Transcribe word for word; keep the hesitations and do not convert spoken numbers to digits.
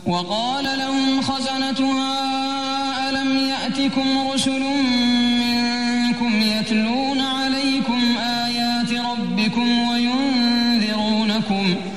وقال لهم خزنتها ألم يأتكم رسل منكم يتلون عليكم آيات ربكم وينذرونكم